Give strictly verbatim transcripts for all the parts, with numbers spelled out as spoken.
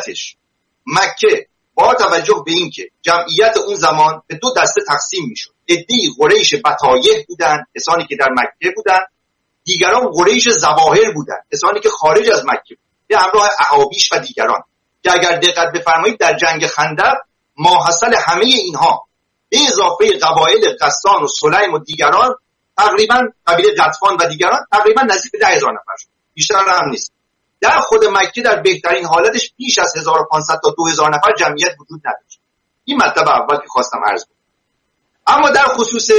واقعیتش مکه با توجه به اینکه جمعیت اون زمان به دو دسته تقسیم میشد، عده‌ای قریش بطایح بودن، کسانی که در مکه بودن، دیگران قریش ظواهر بودن، کسانی که خارج از مکه بودن، به همراه احابیش و دیگران، که اگر دقت بفرمایید در جنگ خندق ماحصل همه اینها به اضافه قبایل غسان و سلیم و دیگران، تقریبا قبیله غطفان و دیگران، تقریبا نزدیک به ده هزار نفر شد، بیشتر هم نیست. در خود مکه در بهترین حالتش بیش از هزار و پانصد تا دو هزار نفر جمعیت وجود نداشت. این مطلب اول که خواستم عرض کنم. اما در خصوص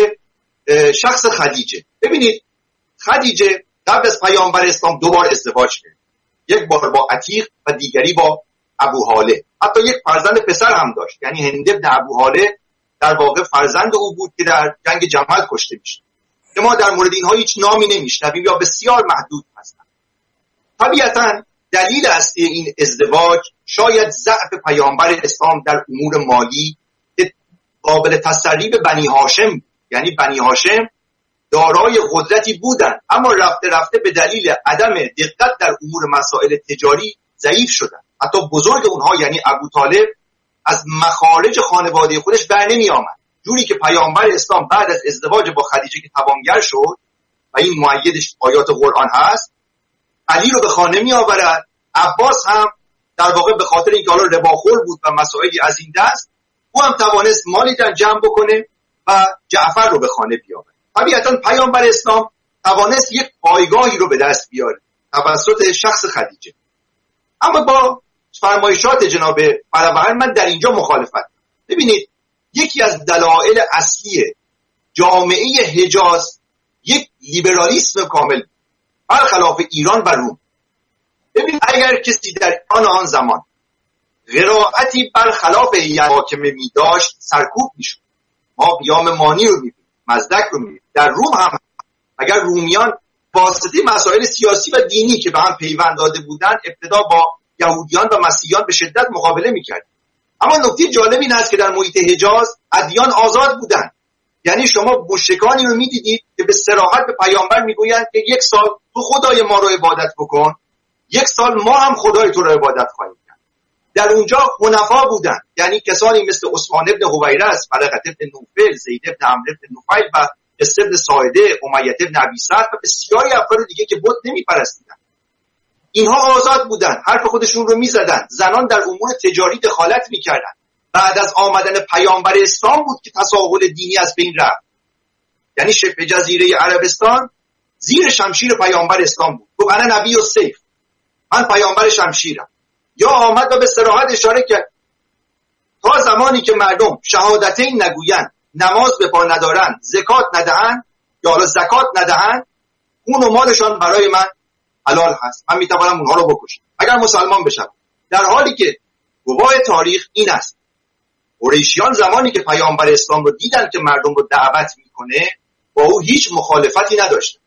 شخص خدیجه، ببینید خدیجه قبل از پیامبر اسلام دو بار ازدواج کرد، یک بار با عتیق و دیگری با ابو هاله، حتی یک فرزند پسر هم داشت، یعنی هند ابن ابو هاله در واقع فرزند او بود که در جنگ جمل کشته میشه. ما در مورد اینها هیچ نامی نمیشنویم یا بسیار محدود هستند. طبیعتاً دلیل اصلی این ازدواج شاید ضعف پیامبر اسلام در امور مالی که قابل تسری به بنی هاشم، یعنی بنی هاشم دارای قدرتی بودند اما رفته رفته به دلیل عدم دقت در امور مسائل تجاری ضعیف شدند. حتی بزرگ اونها یعنی ابو طالب از مخارج خانواده خودش بر نمی آمد، جوری که پیامبر اسلام بعد از ازدواج با خدیجه که توانگر شد و این مؤیدش آیات قرآن هست، علی رو به خانه می آورد. عباس هم در واقع به خاطر اینکه حالا رباخور بود و مسائلی از این دست، او هم توانست مالی در جمع بکنه و جعفر رو به خانه بیاورد. طبیعتا پیامبر اسلام توانست یک پایگاهی رو به دست بیاره توسط شخص خدیجه. اما با فرمایشات جناب فروهر من در اینجا مخالفت. ببینید یکی از دلایل اصلی جامعه حجاز یک لیبرالیسم کامل برخلاف ایران و روم. ببین اگر کسی در آن آن زمان قرائتی برخلاف حاکمه می داشت سرکوب می شد. ما قیام مانی رو می بینیم، مزدک رو می بینیم. در روم هم اگر رومیان واسطه مسائل سیاسی و دینی که به هم پیوند داده بودند ابتدا با یهودیان و مسیحیان به شدت مقابله می کرد. اما نکته جالب این است که در محیط حجاز ادیان آزاد بودند. یعنی شما مشرکانی رو می دیدید که به صراحت به پیامبر می گویند که یک سال تو خدای ما رو عبادت بکن، یک سال ما هم خدای تو رو عبادت خواهیم کرد. در اونجا حنفا بودن، یعنی کسانی مثل عثمان ابن حویرث، فلقة ابن نوفل، زید ابن عمرو ابن نفیل و قس ابن ساعده، امیة ابن ابی سعد و بسیاری افراد دیگه که بت نمیپرستیدن. اینها آزاد بودن، حرف خودشون رو میزدن، زنان در امور تجاری دخالت میکردن. بعد از آمدن پیامبر اسلام بود که تساهل دینی از بین رفت. یعنی شبه جزیره عربستان زیر شمشیر پیامبر اسلام بود. گفت انا نبی السیف، من پیامبر شمشیرم. یا آمد و به صراحت اشاره کرد تا زمانی که مردم شهادتین نگویند، نماز به پا ندارند، زکات ندهند یا حالا زکات ندهند، خون و مالشان برای من حلال هست، من میتوانم اونها رو بکشم اگر مسلمان بشن. در حالی که گواه تاریخ این است قریشیان زمانی که پیامبر اسلام رو دیدن که مردم رو دعوت میکنه با او هیچ مخالفتی نداشتن.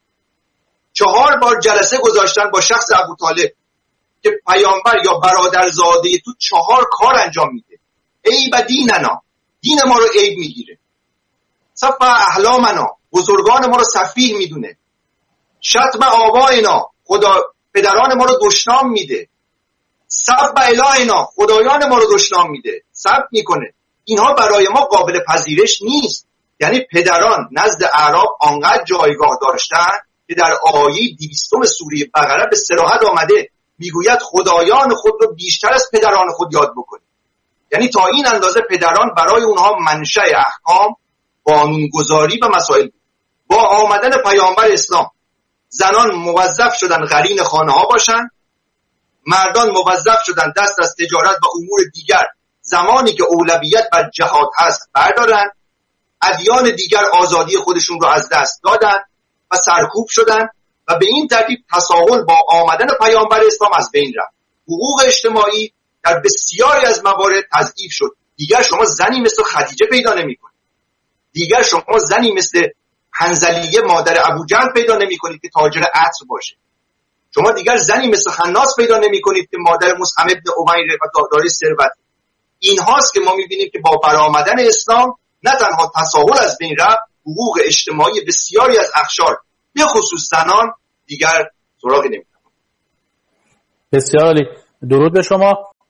چهار بار جلسه گذاشتن با شخص ابو طالب که پیامبر یا برادرزاده تو چهار کار انجام میده. عیب دیننا، دین ما رو عیب میگیره. صف احلامنا، بزرگان ما رو سفیه میدونه. شتم آبائنا، خدا پدران ما رو دشنام میده. سب الهنا، خدایان ما رو دشنام میده، سب میکنه. اینها برای ما قابل پذیرش نیست. یعنی پدران نزد اعراب آنقدر جایگاه داشتن که در آیه دویستم سوره بقره به صراحت آمده میگوید خدایان خود رو بیشتر از پدران خود یاد بکنید. یعنی تا این اندازه پدران برای اونها منشأ احکام، قانونگذاری و مسائل بود. با آمدن پیامبر اسلام زنان موظف شدن قرین خانه ها باشن، مردان موظف شدن دست از تجارت و امور دیگر زمانی که اولویت بر جهاد هست بردارن. ادیان دیگر آزادی خودشون رو از دست دادن و سرکوب شدن و به این ترتیب تساهل با آمدن پیامبر اسلام از بین رفت. حقوق اجتماعی در بسیاری از موارد تضعیف شد. دیگر شما زنی مثل خدیجه پیدا نمی‌کنید. دیگر شما زنی مثل حنظلیه مادر ابوجهل پیدا نمی‌کنید که تاجر عطر باشه. شما دیگر زنی مثل خناس پیدا نمی‌کنید که مادر مصعب ابن عمیر و دارای ثروت. این هاست که ما می‌بینیم که با برآمدن اسلام نه تنها تساهل از بین رفت، حقوق اجتماعی بسیاری از اقشار به خصوص زنان دیگر سراغی نمی‌کنند. بسیار عالی، درود به شما.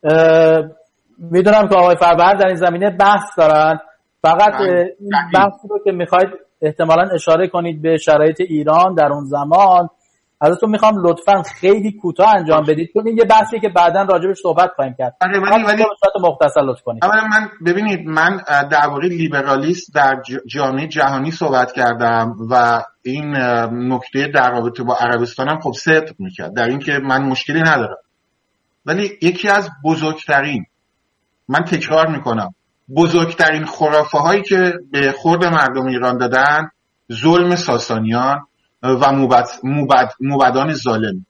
میدونم که آقای فربهر در این زمینه بحث دارن، فقط این بحث رو که میخواید احتمالاً اشاره کنید به شرایط ایران در اون زمان، ازتون میخوام لطفاً خیلی کوتاه انجام بدید، چون این یه بحثی که بعداً راجبش صحبت خواهیم کرد. ولی ولی ولی مختصر لطف کنید. اولا من ببینید، من درباره لیبرالیسم در جامعه جهانی صحبت کردم و این نکته در رابطه با عربستان هم خب صدق میکرد در این که من مشکلی ندارم، ولی یکی از بزرگترین، من تکرار میکنم، بزرگترین خرافه هایی که به خورد مردم ایران دادن ظلم ساسانیان و موبد، موبد، موبدان ظالم.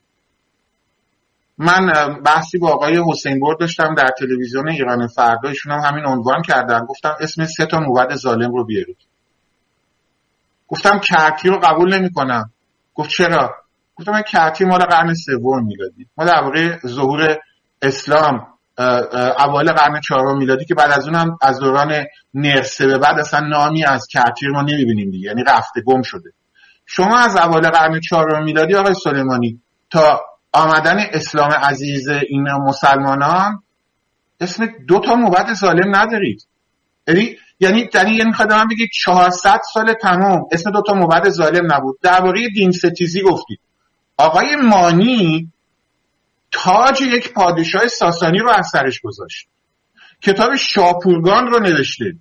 من بحثی با آقای حسین برد داشتم در تلویزیون ایران فردا، ایشون هم همین عنوان کردن، گفتم اسم سه تا موبد ظالم رو بیارید. گفتم کرتی رو قبول نمی کنم. گفت چرا؟ گفتم کرتی مال قرن سوم میلادی، ما درباره ظهور اسلام اوایل قرن چهارم میلادی که بعد از اون هم از دوران نرسه به بعد اصلا نامی از کرتی رو ما نمیبینیم دیگه، یعنی رفته گم شده. شما از اوایل قرن چهارم میلادی آقای سلیمانی تا آمدن اسلام عزیز این مسلمانان اسم دو تا موبد ظالم ندارید. یعنی یعنی یعنی یعنی خدام من بگید چهارصد سال تمام اسم دو تا موبد ظالم نبود. درباره دین ستیزی گفتید. آقای مانی تاج یک پادشاه ساسانی رو از سرش گذاشت. کتاب شاپورگان رو نوشته.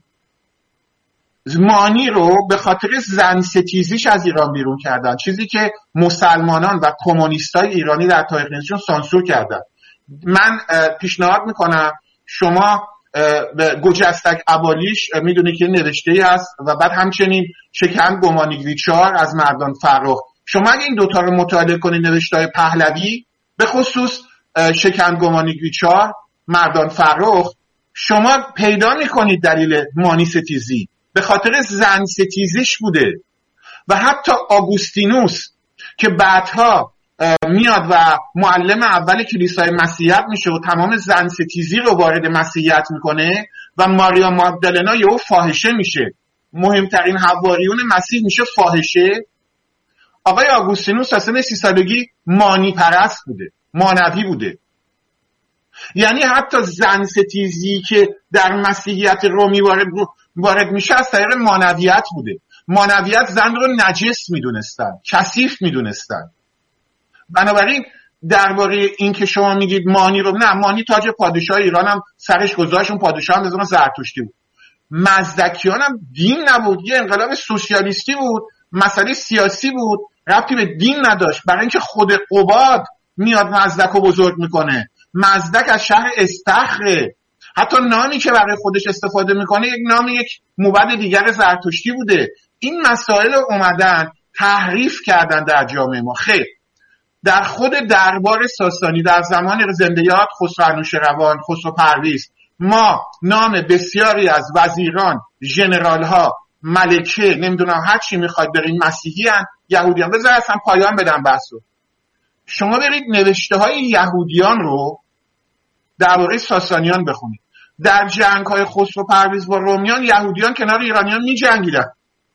مانی رو به خاطر زن ستیزیش از ایران بیرون کردن، چیزی که مسلمانان و کمونیستای ایرانی در تاریخ نویسیشون سانسور کردن. من پیشنهاد میکنم شما گجستک ابالیش میدونی که نوشته‌ای هست و بعد همچنین شکن گمانیگویچار از مردان فرخ، شما اگه این دوتا رو مطالعه کنید، نوشته‌های پهلوی به خصوص شکن گمانیگویچار، مردان فرخ، شما پیدا میکنید دلیل مانی ستیزی به خاطر زن ستیزیش بوده. و حتی آگوستینوس که بعدها میاد و معلم اول کلیسای مسیحیت میشه و تمام زن ستیزی رو وارد مسیحیت میکنه و ماریا ماگدالنا یهو فاحشه میشه، مهمترین حواریون مسیح میشه فاحشه. آقای آگوستینوس اصلا سی سالگی مانی پرست بوده، مانوی بوده. یعنی حتی زن ستیزی که در مسیحیت رومی وارد وارد میشه از طریق مانویت بوده. مانویت زن رو نجس میدونستن، کثیف میدونستن. بنابراین درباره این که شما میگید مانی رو، نه، مانی تاج پادشاه ایران هم سرش گذاشت، اون پادشاه هم بزرگ زرتشتی بود. مزدکیان هم دین نبود، یه انقلاب سوسیالیستی بود، مسئله سیاسی بود، ربطی به دین نداشت. برای اینکه خود قباد میاد مزدک رو بزرگ میکنه. مزدک از شهر استخره، حتی نامی که برای خودش استفاده میکنه یک نام یک موبد دیگر زرتشتی بوده. این مسائل اومدن تحریف کردن در جامعه ما. خیر، در خود دربار ساسانی در زمان زندیات خسرو انوشیروان، خسرو پرویز، ما نام بسیاری از وزیران، ژنرال ها، ملکه، نمیدونم هر چی میخواید برین، مسیحی ان، یهودی ان. بذار اصلا پایان بدم بحثو. شما برید نوشته های یهودیان رو درباره ساسانیان بخونید. در جنگ های خسرو پرویز با رومیان یهودیان کنار ایرانیان می جنگیدن.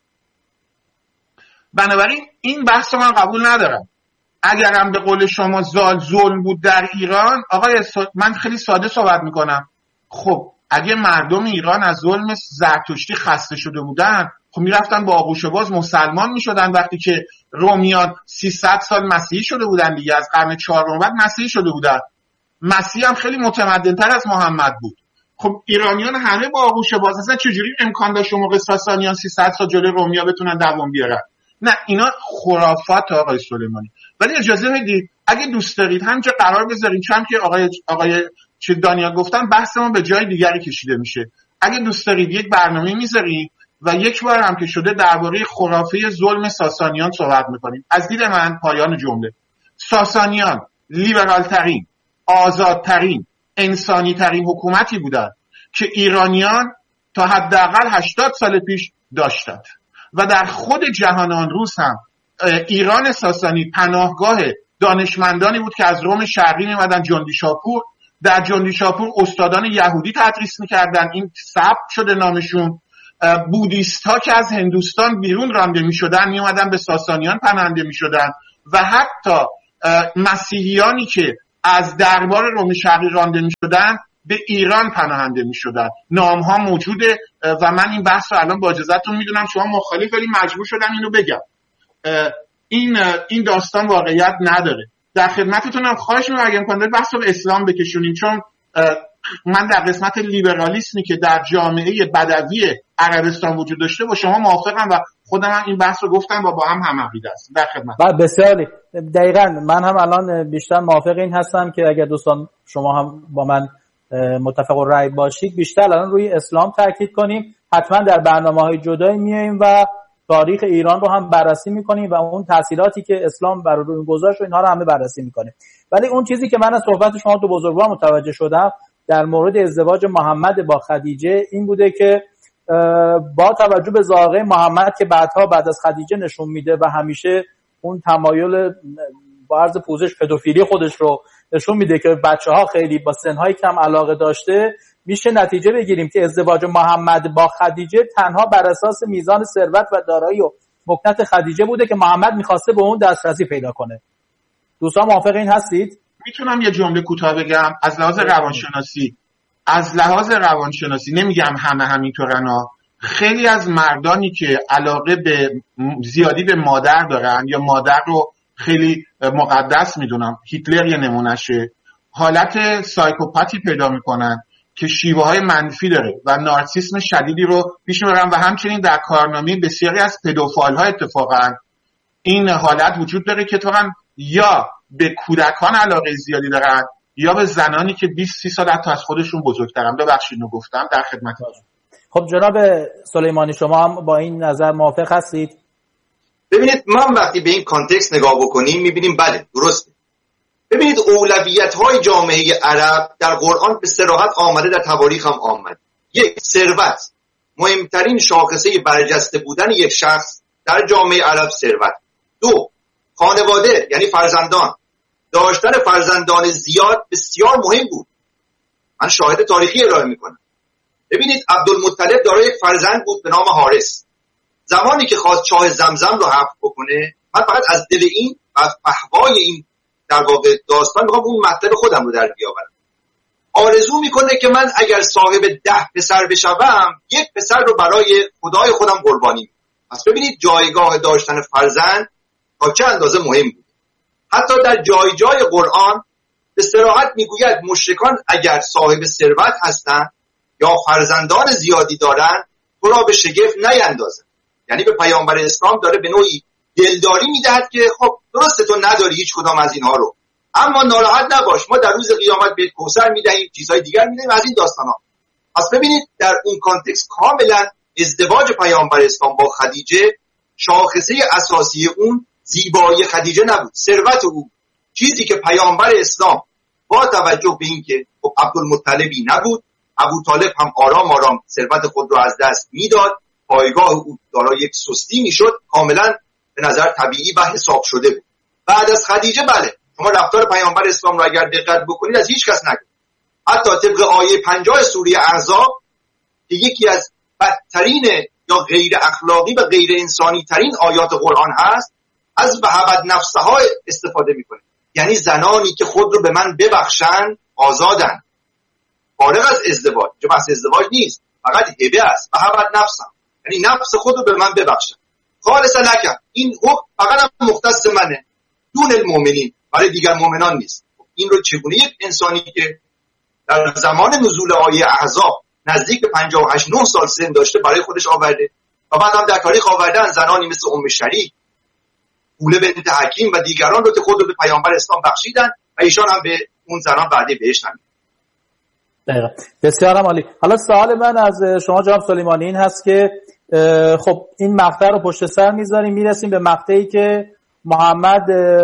بنابراین این بحث من قبول ندارم. اگرم به قول شما زال ظلم بود در ایران، آقای سا... من خیلی ساده صحبت میکنم. خب اگه مردم ایران از ظلم زرتشتی خسته شده بودن، خب میرفتن با آغوش باز مسلمان میشدن. وقتی که رومیان سیصد سال مسیحی شده بودن دیگه، از قرن چهارم بعد مسیحی شده بودن. مسیح هم خیلی متمدن‌تر از محمد بود. خب ایرانیان همه با آغوش باز، اصلا چجوری امکان داشت موقع ساسانیان سیصد سال جلوی رومیا بتونن دوام بیارن؟ نه، اینا خرافات آقای سلیمانی. ولی اجازه بدید اگه دوست دارید همینجا قرار بذاریم، چون که آقای آقای چه دانیال گفتن بحث ما به جای دیگری کشیده میشه. اگه دوست دارید یک برنامه میذاریم و یک بار هم که شده درباره خرافه ظلم ساسانیان صحبت میکنیم. از دید من پایان جمله، ساسانیان لیبرال ترین، آزادترین، انسانی ترین حکومتی بودند که ایرانیان تا حداقل هشتاد سال پیش داشتند و در خود جهان آن روز هم ایران ساسانی پناهگاه دانشمندانی بود که از روم شرقی میمدن جندی شاپور. در جندی شاپور استادان یهودی تدریس میکردن، این ثبت شده نامشون. بودیست ها که از هندوستان بیرون رانده میشدن میومدن به ساسانیان پناهنده میشدن و حتی مسیحیانی که از دربار روم شرقی رانده می شدن به ایران پناهنده می شدن. نام ها موجوده و من این بحث رو الان با اجازهتون میدونم شما مخالف، ولی مجبور شدم اینو بگم. این این داستان واقعیت نداره. در خدمتتونم، خواهش می‌کنم اگه امکان داره بحث رو به اسلام بکشونیم، چون من در قسمت لیبرالیسمی که در جامعه بدوی عربستان وجود داشته با شما موافقم و خودم هم این بحث رو گفتم و با هم هم عقیده است. در خدمت. و بسیاری دقیقاً من هم الان بیشتر موافق این هستم که اگر دوستان شما هم با من متفق الرأی باشید بیشتر الان روی اسلام تاکید کنیم. حتما در برنامه‌های جدایی میایم و تاریخ ایران رو هم بررسی میکنیم و اون تاثیراتی که اسلام بر روی گذاشت و اینها رو همه بررسی میکنیم. ولی اون چیزی که من از صحبت شما تو بزرگوار متوجه شدم در مورد ازدواج محمد با خدیجه این بوده که با توجه به ذائقه محمد که بعدها بعد از خدیجه نشون میده و همیشه اون تمایل با عرض پوزش پدوفیلی خودش رو نشون میده که بچه‌ها خیلی با سن‌های کم علاقه داشته، میشه نتیجه بگیریم که ازدواج محمد با خدیجه تنها بر اساس میزان ثروت و دارایی و مکنت خدیجه بوده که محمد میخواسته به اون دسترسی پیدا کنه. دوستان موافق این هستید؟ میتونم یه جمله کوتاه بگم؟ از لحاظ روانشناسی از لحاظ روانشناسی نمیگم همه همینطورنا، خیلی از مردانی که علاقه به زیادی به مادر دارن یا مادر رو خیلی مقدس میدونم، هیتلر یه نمونشه، حالت سایکوپاتی پیدا میکنن که شیوه های منفی داره و نارسیسم شدیدی رو پیش میبرن و همچنین در کارنامه بسیاری از پدوفایل ها اتفاقا این حالت وجود داره که اتفاقا یا به کودکان علاقه زیادی دارن یا به زنانی که بیست سی سال حتی از خودشون بزرگترن. ببخشید اینو گفتم، در خدمتتون. خب جناب سلیمانی شما هم با این نظر موافق هستید؟ ببینید ما وقتی به این کانتکست نگاه بکنیم میبینیم بله درسته. ببینید اولویت‌های جامعه عرب در قرآن به صراحت آمده، در تواریخ هم آمد. یک، ثروت، مهمترین شاخصه برجسته بودن یک شخص در جامعه عرب ثروت. دو، خانواده یعنی فرزندان، داشتن فرزندان زیاد بسیار مهم بود. من شاهد تاریخی ارائه میکنم. ببینید عبدالمطلب دارای یک فرزند بود به نام حارث. زمانی که خواست چاه زمزم رو حفر بکنه، من فقط از دل این و فحوای این در واقع داستان میخوام اون مطلب خودم رو در بیاورم. آرزو میکنه که من اگر صاحب ده پسر بشوم یک پسر رو برای خدای خودم قربانی میکنم. پس ببینید جایگاه داشتن فرزند تا چه اندازه مهم بود. حتی در جای جای قرآن به صراحت میگوید مشرکان اگر صاحب ثروت هستند یا فرزندان زیادی دارن تو را به شگفت نیندازن. یعنی به پیامبر اسلام داره به نوعی دلداری میدهد که خب درسته تو نداری هیچ کدام از اینها رو، اما ناراحت نباش، ما در روز قیامت بهت کوثر میدهیم، چیزهای دیگر میدهیم، از این داستانا. پس ببینید در اون کانتکست کاملا ازدواج پیامبر اسلام با خدیجه شاخصه اساسی اون زیبایی خدیجه نبود، ثروت او. چیزی که پیامبر اسلام با توجه به این که خب عبدالمطلبی نبود، ابو طالب هم آرام آرام ثروت خود رو از دست میداد، پایگاه او دارای یک سستی میشد، کاملا به نظر طبیعی و حساب شده بود. بعد از خدیجه بله شما رفتار پیامبر اسلام رو اگر دقت بکنید از هیچ کس نگید. حتی طبق آیه پنجاه سوره احزاب که یکی از بدترین یا غیر اخلاقی و غیر انسانی ترین آیات قرآن هست، از وهبت نفسها استفاده میکنه. یعنی زنانی که خود رو به من ببخشن آزادن، فارغ از ازدواج. چه بحث ازدواج نیست، فقط هبه است. وهبت نفسم یعنی نفس خود رو به من ببخشن خالصا نکرد. این حکم فقط هم مختص منه دون المؤمنین، برای دیگر مؤمنان نیست. این رو چگونه یک انسانی که در زمان نزول آیه احزاب نزدیک به پنجاه و هشت نه سال سن داشته برای خودش آورده و بعد هم در تاریخ آوردن زنانی مثل ام شریک، اوله بنت حکیم و دیگران رو که خود رو به پیامبر اسلام بخشیدن و ایشان هم به اون زنان بعدی بهشت هم. دقیقا. بسیار عالی. حالا سوال من از شما جناب سلیمانی این هست که خب این مقطع رو پشت سر میذاریم میرسیم به مقطعی که محمد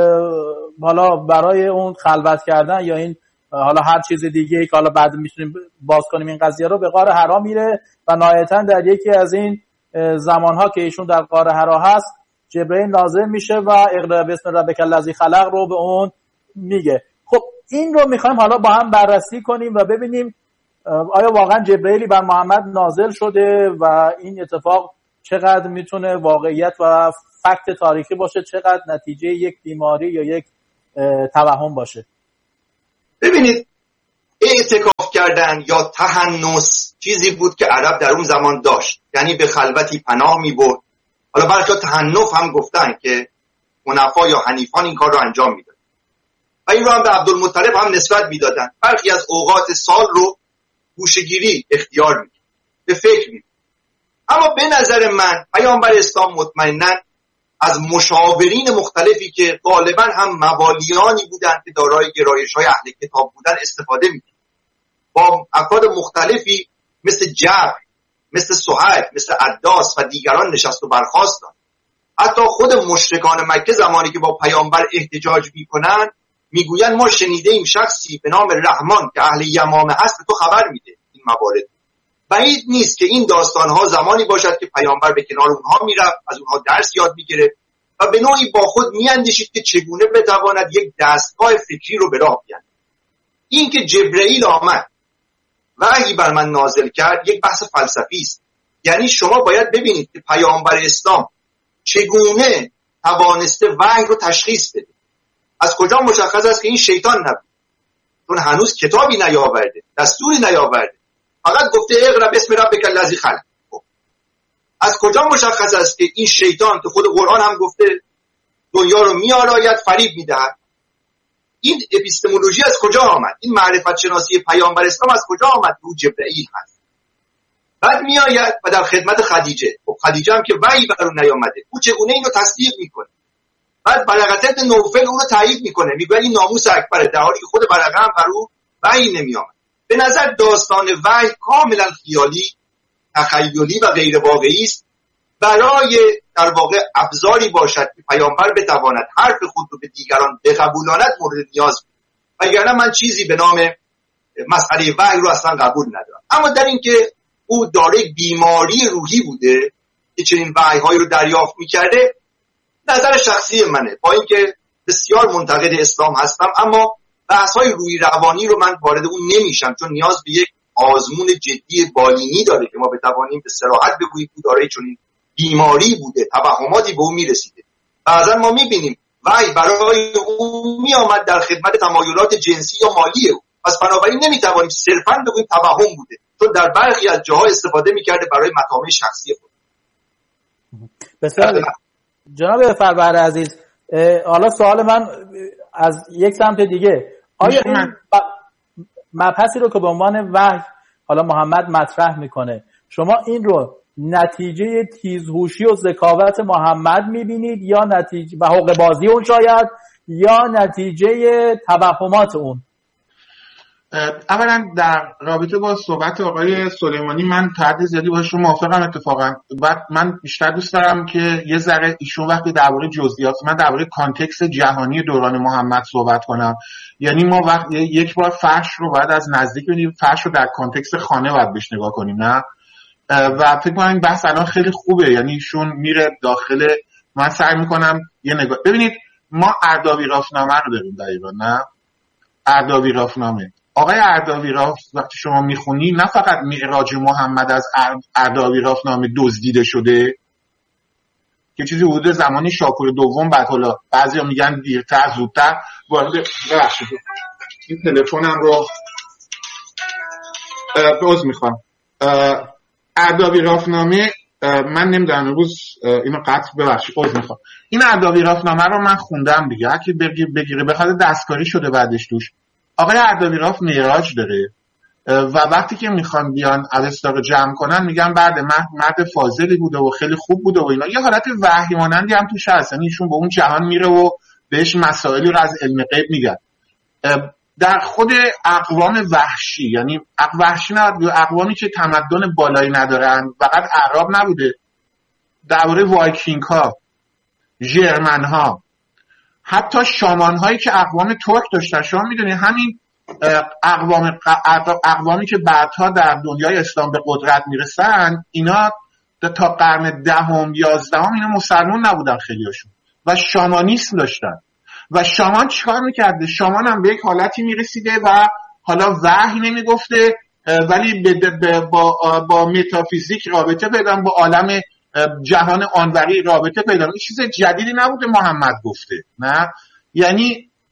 حالا برای اون خلوت کردن یا این حالا هر چیز دیگه که حالا بعد میتونیم باز کنیم این قضیه رو به غار حرا میره و نهایتا در یکی از این زمانها که ایشون در غار حرا هست جبرئیل نازل میشه و اقرا بسم ربک الذی خلق رو به اون میگه. خب این رو میخوایم حالا با هم بررسی کنیم و ببینیم آیا واقعا جبرئیلی بر محمد نازل شده و این اتفاق چقدر میتونه واقعیت و فکت تاریخی باشه، چقدر نتیجه یک بیماری یا یک توهم باشه. ببینید اعتکاف کردن یا تحنس چیزی بود که عرب در اون زمان داشت، یعنی به خلوتی پناه می برد. حالا برخی تحنف هم گفتن که حنفا یا حنیفان این کار رو انجام میدادن و این رو هم به عبدالمطلب هم نسبت میدادن. برخی از اوقات سال رو گوشه‌گیری اختیار می‌کرد، به فکر می‌کرد. اما به نظر من پیامبر اسلام مطمئناً از مشاورین مختلفی که غالباً هم موالیانی بودند که دارای گرایش‌های اهل کتاب بودند استفاده می‌کرد. با افراد مختلفی مثل جبر، مثل سهیل، مثل عداس و دیگران نشست و برخاست داد. حتی خود مشرکان مکه زمانی که با پیامبر احتجاج می‌کنند میگویند ما شنیدیم شخصی به نام رحمان که اهل یمامه هست به تو خبر میده این موارد. بعید نیست که این داستان‌ها زمانی باشد که پیامبر به کنار اونها میرفت، از اونها درس یاد میگرفت و به نوعی با خود میاندیشید که چگونه بتواند یک دستگاه فکری رو به راه بیاندازد. این که جبرئیل آمد وحی بر من نازل کرد یک بحث فلسفی است. یعنی شما باید ببینید که پیامبر اسلام چگونه توانسته وحی رو تشخیص بده. از کجا مشخص است که این شیطان نبود؟ چون هنوز کتابی نیاورده، دستوری نیاورده، فقط گفته اقرا بسم ربک الذی خلق. از کجا مشخص است که این شیطان که خود قرآن هم گفته دنیا رو میآراید فریب میدهد؟ این اپیستمولوژی از کجا آمد؟ این معرفت شناسی پیامبر اسلام از کجا آمد؟ رو جبرئیل هست. بعد میآید و در خدمت خدیجه. خب خدیجه هم که وحی بر اون نیامده، او چگونه اینو تصدیق میکنه؟ بعد برقه بن نوفل اون رو تایید میکنه، میگه این ناموس اکبره، در حالی که خود برقه هم بر او وحی نمیآمد. به نظر داستان وحی کاملا خیالی، تخیلی و غیر واقعی است، برای در واقع ابزاری باشد که پیامبر بتواند حرف خود رو به دیگران بقبولاند مورد نیاز بود. وگرنه من چیزی به نام مسئله وحی رو اصلا قبول ندارم. اما در این که او دارای بیماری روحی بوده که چنین وحی‌هایی رو دریافت می‌کرده، نظر شخصی منه، با اینکه بسیار منتقد اسلام هستم، اما بحث‌های روحی روانی رو من وارد اون نمیشم، چون نیاز به یک آزمون جدی بالینی داره که ما بتوانیم به صراحت بگوییم که دارای چنین بیماری بوده، توهماتی به اون میرسیده. بعضا ما میبینیم وحی برای اون میآمد در خدمت تمایلات جنسی یا مالی او، پس بنابراین نمیتوانیم صرفاً بگوییم توهم بوده، چون در برخی از جاها استفاده میکرده برای مطامع شخصی خود. بسیار جناب فربهر عزیز، حالا سوال من از یک سمت دیگه، آیا این مبحثی رو که به عنوان وحی حالا محمد مطرح میکنه، شما این رو نتیجه تیزهوشی و ذکاوت محمد میبینید یا نتیجه و حقه بازی اون شاید یا نتیجه توهمات اون؟ اولا در رابطه با صحبت آقای سلیمانی من تردید زیادی باشون موافقم اتفاقا. بعد من بیشتر دوست دارم که یه ذره ایشون وقتی درباره جزئیات، من درباره کانتکست جهانی دوران محمد صحبت کنم. یعنی ما وقتی یک بار فرش رو باید از نزدیک ببینیم، فرش رو در کانتکست خانه باید بهش نگاه کنیم، نه؟ و فکر کنم این بحث الان خیلی خوبه، یعنی ایشون میره داخل، من سعی میکنم یه نگاه. ببینید ما اردابی رافنامه رو داریم در ایران، نه؟ اردابی رافنامه، آقای اردابی راف وقتی شما میخونی نه فقط معراج محمد از اردابی رافنامه دزدیده شده که چیزی حدود زمانی شاپور دوم، بعد حالا بعضیا میگن دیرتر زودتر وارد، ببخشید این تلفنم رو باز میخوام. اردابی رافنامه من نمیدونم امروز اینو قطع ببخشید باز میخوام. این اردابی رافنامه رو من خوندم دیگه، هر کی بگیره بخواد دستکاری شده بعدش توش. آقای اردابی راف معراج داره و وقتی که میخوان بیان الستا رو جمع کنن میگن بعد مرد فاضلی بوده و خیلی خوب بوده و اینا، یه حالت وحی مانندی هم توش هست، یعنی ایشون به اون جهان میره و بهش مسائلی رو از علم غیب میگن. در خود اقوام وحشی، یعنی وحشی نه، اقوامی که تمدن بالایی ندارن، فقط اعراب نبوده، درباره وایکینگ ها، ژرمن ها، حتی شامان هایی که اقوام ترک داشتن، شما میدونید همین اقوام اقوامی که بعدها در دنیای اسلام به قدرت میرسن، اینا تا قرن دهم یازدهم اینا مسلمان نبودن خیلیاشون و شامانیسم داشتن. و شامان چیکار میکرده؟ شامان هم به یک حالتی میرسیده و حالا وحی نمیگفته ولی با, با متافیزیک رابطه پیدا، با عالم جهان آنوری رابطه پیدا. این چیز جدیدی نبوده محمد گفته، نه؟ یعنی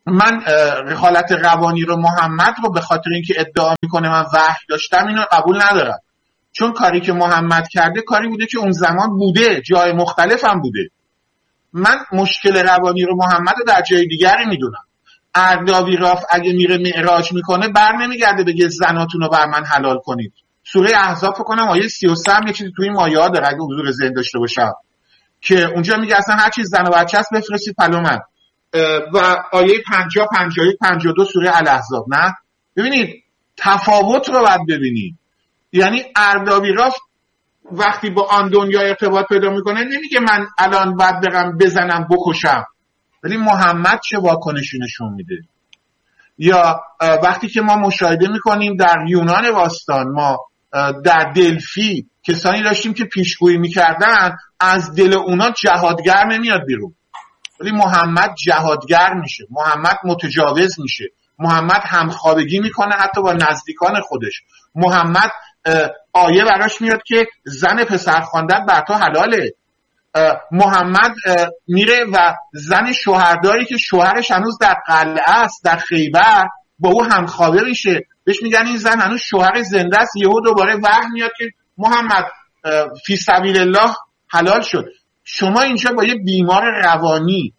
من حالت روانی رو محمد رو به خاطر اینکه ادعا میکنه من وحی داشتم اینو قبول ندارم، چون کاری که محمد کرده کاری بوده که اون زمان بوده، جای مختلف هم بوده. من مشکل روانی رو محمد رو در جای دیگری میدونم. اردابیراف اگه میره معراج میکنه بر نمیگرده بگه زناتون رو بر من حلال کنید. سوره احزاب فکر کنم آیه سی و سه هم یه چیزی توی این آیه ها داره اگه حضور ذهن داشته باشم، که اونجا میگه اصلا هر چیز زن و بچه است بفرستید پلو من. و آیه پنجاه پنجاه و یک پنجاه و دو سوره الاحزاب. نه ببینید تفاوت رو باید ببینید. یعنی اردابیراف وقتی با آن دنیا ارتباط پیدا میکنه نمیگه من الان باید برم بزنم بکشم، ولی محمد چه واکنشی نشون میده. یا وقتی که ما مشاهده میکنیم در یونان باستان، ما در دلفی کسانی داشتیم که پیشگویی میکردن از دل اونا جهادگر نمیاد بیرون، ولی محمد جهادگر میشه، محمد متجاوز میشه، محمد همخوابگی میکنه حتی با نزدیکان خودش. محمد آیه براش میاد که زن پسر خواندن بر تو حلاله. محمد میره و زن شوهرداری که شوهرش هنوز در قلعه است در خیبر با او همخوابه میشه، بهش میگن این زن هنوز شوهر زنده است. یهو دوباره وحی میاد که محمد فی سبیل الله حلال شد. شما اینجا با یه بیمار روانی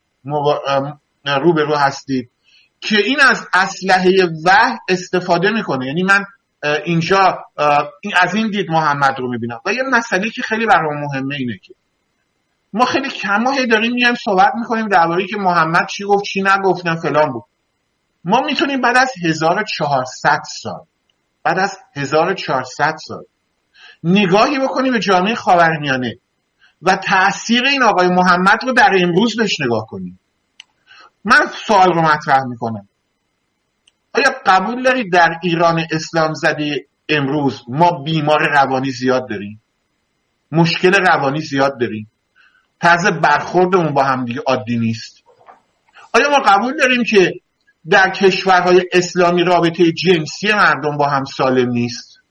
روبرو هستید که این از اسلحه وحی استفاده میکنه. یعنی من اینجا از این دید محمد رو میبینم. و یه مسئله که خیلی برام مهمه اینه که ما خیلی کماهی داریم میایم صحبت میکنیم درباره که محمد چی گفت چی نگفتن فلان بود. ما میتونیم بعد از هزار و چهارصد سال بعد از هزار و چهارصد سال نگاهی بکنیم به جامعه خاورمیانه و تأثیر این آقای محمد رو در امروز بهش نگاه کنیم. من سوال رو مطرح میکنم، آیا قبول دارید در ایران اسلام زده امروز ما بیمار روانی زیاد داریم؟ مشکل روانی زیاد داریم؟ طرز برخوردمون با هم دیگه عادی نیست؟ آیا ما قبول داریم که در کشورهای اسلامی رابطه جنسی مردم با هم سالم نیست؟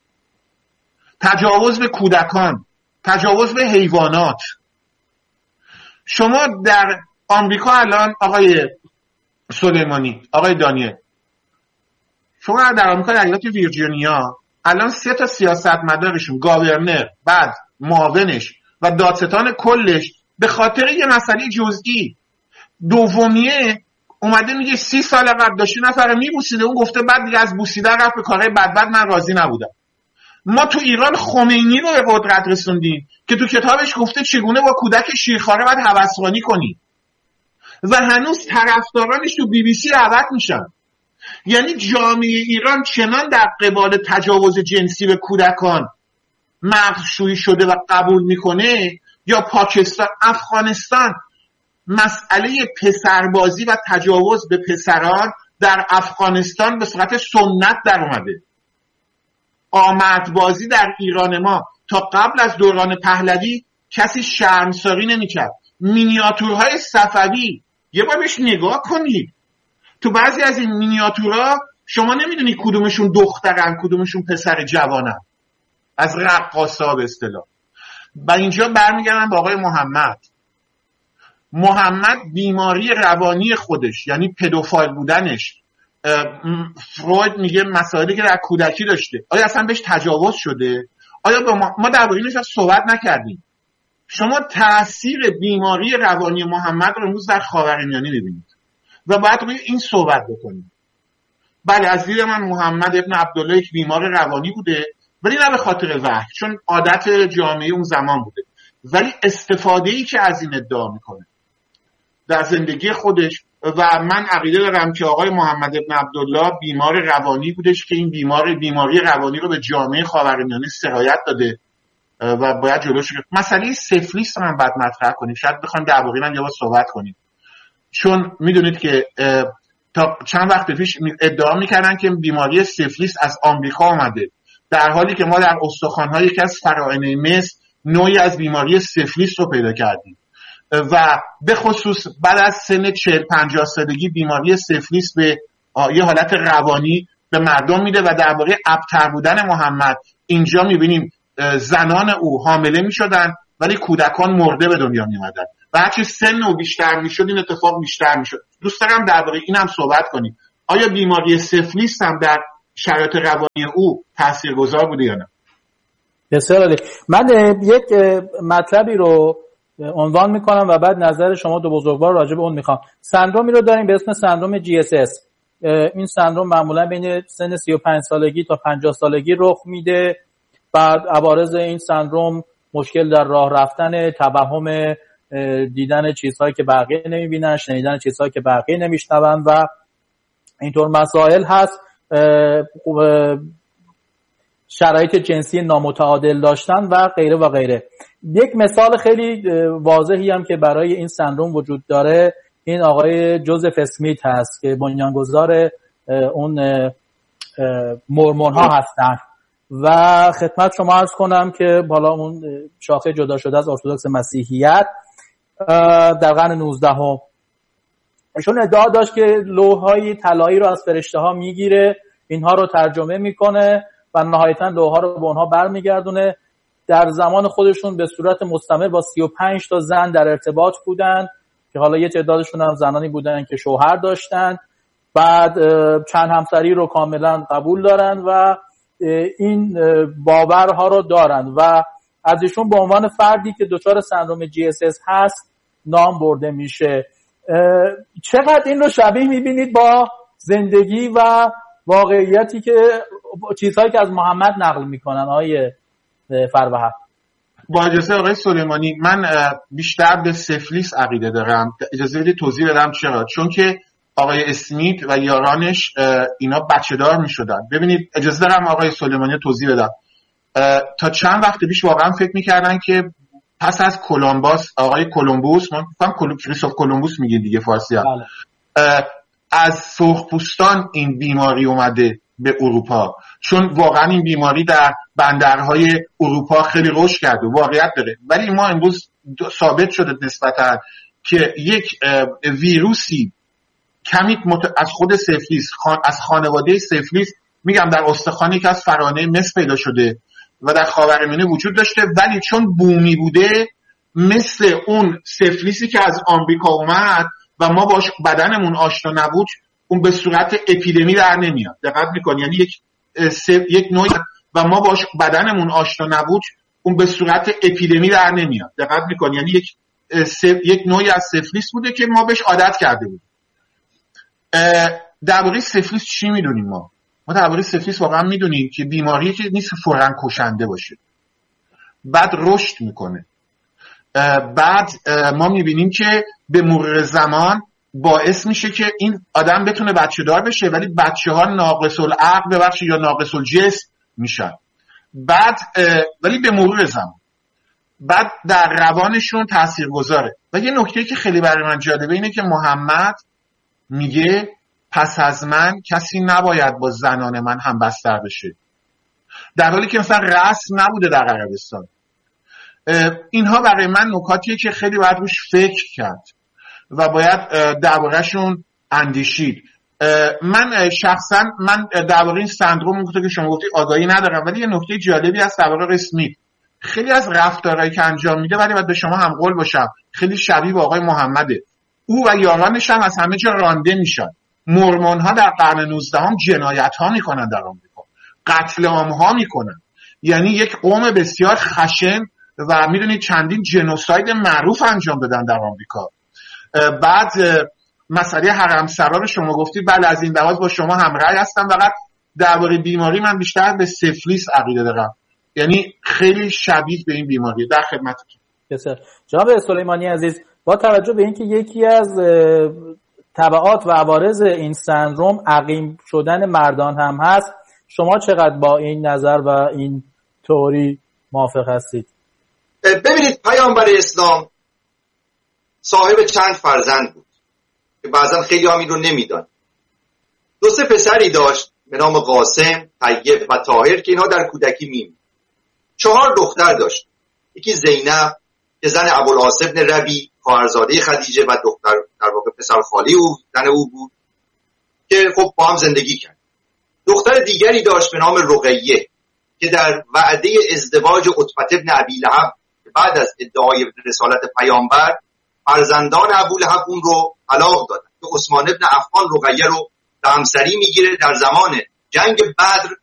تجاوز به کودکان، تجاوز به حیوانات. شما در آمریکا الان آقای سلیمانی، آقای دانیل، شما در آمریکا در ایالت ویرجینیا الان سه تا سیاستمدارشون، گاورنر، بعد معاونش و دادستان کلش به خاطر یه مسئله جزئی دومیه اومده میگه سی سال قبل داشتی نفر میبوسیده، اون گفته بعد دیگه از بوسیدن رفت به کارهای بد بد من راضی نبودم. ما تو ایران خمینی رو به قدرت رسوندیم که تو کتابش گفته چگونه با کودک شیرخواره باید هوسرانی کنی و هنوز طرفدارانش تو بی بی سی دعوت میشن. یعنی جامعه ایران چنان در قبال تجاوز جنسی به کودکان مغزشویی شده و قبول میکنه، یا پاکستان، افغانستان، مسئله پسربازی و تجاوز به پسران در افغانستان به صورت سنت در اومده. آمدبازی در ایران ما تا قبل از دوران پهلوی کسی شرمساری نمی‌کرد. مینیاتورهای صفوی یه بار بهش نگاه کنید، تو بعضی از این مینیاتورها شما نمیدونی کدومشون دخترن کدومشون پسر جوانن، از رقاصا به اصطلاح. و اینجا برمیگردم به آقای محمد. محمد بیماری روانی خودش، یعنی پدوفایل بودنش، فروید میگه مسائلی که در کودکی داشته، آیا اصلا بهش تجاوز شده؟ آیا با ما, ما درباره اینش صحبت نکردیم؟ شما تاثیر بیماری روانی محمد رو امروز در خاورمیانه میبینید و باید روی این صحبت بکنیم. بله از دید من محمد ابن عبدالله یک بیمار روانی بوده، ولی نه به خاطر وحی، چون عادت جامعه اون زمان بوده، ولی استفاده‌ای که از این ادعا میکنه در زندگی خودش. و من عقیده دارم که آقای محمد ابن عبدالله بیمار روانی بودش که این بیمار بیماری روانی رو به جامعه خاورمیانه سرایت داده و باید جلوش گرفت. مسئله سفلیس رو من بعد مطرح کنیم، شاید بخوایم درباره من یه بار صحبت کنیم، چون میدونید که تا چند وقت پیش ادعا میکردن که بیماری سفلیس از آمریکا اومده، در حالی که ما در استخوان‌های یکی از فراعنه مصر نوعی از بیماری سفلیس رو پیدا کردیم و به خصوص بعد از سن چهل پنجاه سالگی بیماری سفلیس به یه حالت روانی به مردم میده و درباره ابتر بودن محمد اینجا میبینیم زنان او حامله میشدن ولی کودکان مرده به دنیا میامدن و هرچی سن او بیشتر میشد این اتفاق بیشتر میشد. دوست دارم درباره این هم صحبت کنیم. آیا بیماری سفلیس هم در شرایط روانی او تاثیرگذار بوده یا نه؟ بسیار عالی. من یک مطلبی رو عنوان میکنم و بعد نظر شما دو بزرگوار راجع به اون میخوام. سندرومی رو داریم به اسم سندروم جی اس اس. این سندروم معمولا بین سن سی و پنج سالگی تا پنجاه سالگی رخ میده. بعد عوارض این سندروم مشکل در راه رفتن، توهم دیدن چیزهایی که بقیه نمیبینن، شنیدن چیزهایی که بقیه نمیشنون و اینطور مسائل هست. شرایط جنسی نامتعادل داشتن و غیره و غیره. یک مثال خیلی واضحی هم که برای این سندروم وجود داره این آقای جوزف اسمیت هست که بنیانگذار اون مورمون ها هستن و خدمت شما عرض کنم که بالا اون شاخه جدا شده از ارتدوکس مسیحیت در قرن نوزدهم ایشون ادعا داشت که لوح‌های طلایی رو از فرشته ها میگیره، اینها رو ترجمه میکنه و نهایتاً لوح‌ها رو به اونها برمیگردونه. در زمان خودشون به صورت مستمر با سی و پنج تا زن در ارتباط بودن که حالا یه تعدادشون هم زنانی بودن که شوهر داشتن. بعد چند همسری رو کاملا قبول دارن و این باورها رو دارن و از ایشون به عنوان فردی که دچار سندروم جی اس اس هست نام برده میشه. چقدر این رو شبیه میبینید با زندگی و واقعیتی که چیزهایی که از محمد نقل میکنن آقای فروهر؟ با اجازه آقای سلیمانی، من بیشتر به سفلیس عقیده دارم. اجازه بدید توضیح بدم چرا. چون که آقای اسمیت و یارانش اینا بچه دار می شدن. ببینید اجازه دارم آقای سلیمانی توضیح بدم. تا چند وقت پیش واقعا فکر می کردن که پس از کولومبوس، آقای کولومبوس، من فکرم کریستوف کولومبوس میگه دیگه فارسی هم. از سرخپوستان این بیماری اومده به اروپا، چون واقعا این بیماری در بندرهای اروپا خیلی رشد کرده، واقعیت داره. ولی ما امروز ثابت شده نسبتا که یک ویروسی کمی مت... از خود سفلیس، خان... از خانواده سفلیس، میگم در استخوانی که از فرانه مصر پیدا شده و در خاورمیانه وجود داشته، ولی چون بومی بوده مثل اون سفلیسی که از آمریکا اومد و ما باش بدنمون آشنا نبود، اون به صورت اپیدمی در نمیاد. دقت میکنی؟ یعنی یک سف... یک نوعی و ما باش بدنمون آشنا نبود، اون به صورت اپیدمی در نمیاد. دقت میکنی؟ یعنی یک سف... یک نوعی از سفلیس بوده که ما بهش عادت کرده بودیم. درباره سفلیس چی میدونیم ما؟ ما درباره سفلیس واقعا میدونیم که بیماریه که نیست فوراً کشنده باشه، بعد رشد میکنه. بعد ما میبینیم که به مرور زمان باعث میشه که این آدم بتونه بچه دار بشه، ولی بچه ها ناقص العقل ببخشید یا ناقص الجسم میشن. بعد ولی به مرور زمان بعد در روانشون تأثیر گذاره. و یه نکته که خیلی برای من جالبه اینه که محمد میگه پس از من کسی نباید با زنان من هم بستر بشه، در حالی که مثلا رسم نبوده در عربستان. اینها برای من نکاتیه که خیلی باید روش فکر کرد و باید درباره‌شون اندیشید. من شخصا من درباره این سندروم اونطور که شما گفتی آگاهی ندارم، ولی یه نکته جالبی هست درباره اسمیت. خیلی از رفتارهایی که انجام میده، ولی باید به شما هم قول باشم، خیلی شبیه به آقای محمده. او و یارانش هم از همه جا رانده میشن. مورمون ها در قرن نوزدهم جنایت ها میکنن در آمریکا، قتل عام ها میکنن. یعنی یک قوم بسیار خشن و میدونید چندین جنوساید معروف انجام دادن در آمریکا. بعد مسئله حرمسرا رو شما گفتید، بله از این لحاظ با شما همرأی هستم. فقط درباره بیماری من بیشتر به سفلیس عقیده دارم، یعنی خیلی شبیه به این بیماری. در خدمتتون. بسیار. جناب سلیمانی عزیز، با توجه به اینکه یکی از تبعات و عوارض این سندروم عقیم شدن مردان هم هست، شما چقدر با این نظر و این تئوری موافق هستید؟ ببینید، پیامبر اسلام صاحب چند فرزند بود که بعضا خیلی هم این رو نمیدان. دو سه پسری داشت به نام قاسم، طیب و طاهر که اینها در کودکی می‌میرند. چهار دختر داشت. یکی زینب که زن ابوالعاص بن ربیع، خواهرزاده خدیجه و دختر در واقع پسر خالی او زن او بود که خب با هم زندگی کرد. دختر دیگری داشت به نام رقیه که در وعده ازدواج عتبه بن ابی لهب بعد از ادعای رسالت پیامبر فرزندان ابولهب اون رو طلاق دادن. که عثمان ابن عفان رقیه رو به همسری میگیره. در زمان جنگ بدر